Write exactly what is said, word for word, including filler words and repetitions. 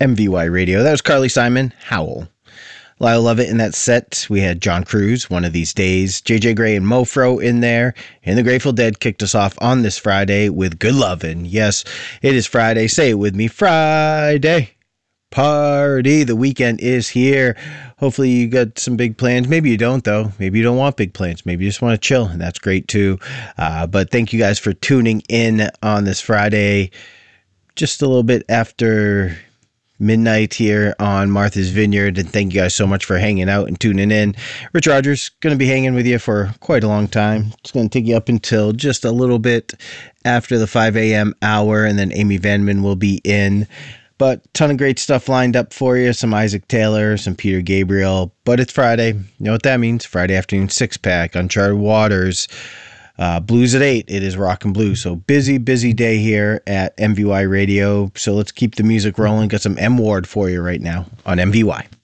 M V Y Radio. That was Carly Simon, Howl. Lyle Lovett in that set. We had John Cruz, One of These Days, J J Grey and Mofro in there, and the Grateful Dead kicked us off on this Friday with Good Lovin'. Yes, it is Friday. Say it with me, Friday. Party. The weekend is here. Hopefully you got some big plans. Maybe you don't, though. Maybe you don't want big plans. Maybe you just want to chill, and that's great, too. Uh, but thank you guys for tuning in on this Friday, just a little bit after midnight here on Martha's Vineyard, and thank you guys so much for hanging out and tuning in. Rich Rogers going to be hanging with you for quite a long time. It's going to take you up until just a little bit after the five a.m. hour, and then Amy Vanman will be in. But ton of great stuff lined up for you. Some Isaac Taylor, some Peter Gabriel. But it's Friday. You know what that means? Friday afternoon six-pack, Uncharted Waters. Uh, blues at eight. It is rock and blues. So busy, busy day here at M V Y Radio. So let's keep the music rolling. Got some M Ward for you right now on M V Y.